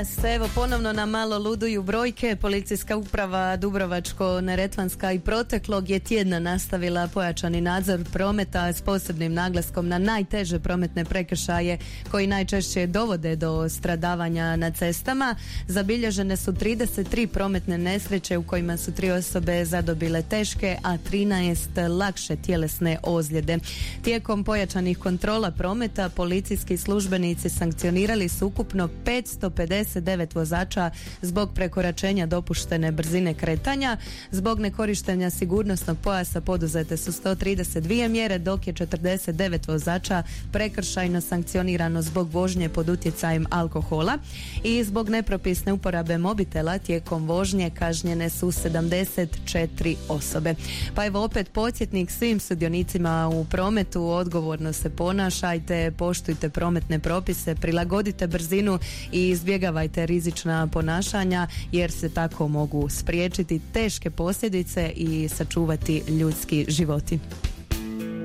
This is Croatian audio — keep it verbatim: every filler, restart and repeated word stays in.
Se evo ponovno nam malo luduju brojke. Policijska uprava Dubrovačko-neretvanska i proteklog je tjedna nastavila pojačani nadzor prometa s posebnim naglaskom na najteže prometne prekršaje koji najčešće dovode do stradavanja na cestama. Zabilježene su trideset tri prometne nesreće u kojima su tri osobe zadobile teške, a trinaest lakše tjelesne ozljede. Tijekom pojačanih kontrola prometa policijski službenici sankcionirali su ukupno petsto pedeset devet vozača zbog prekoračenja dopuštene brzine kretanja. Zbog nekorištenja sigurnosnog pojasa poduzete su sto trideset dvije mjere, dok je četrdeset devet vozača prekršajno sankcionirano zbog vožnje pod utjecajem alkohola. I zbog nepropisne uporabe mobitela tijekom vožnje kažnjene su sedamdeset četiri osobe. Pa evo opet podsjetnik svim sudionicima u prometu: odgovorno se ponašajte, poštujte prometne propise, prilagodite brzinu i izbjegavajte rizična ponašanja, jer se tako mogu spriječiti teške posljedice i sačuvati ljudski životi.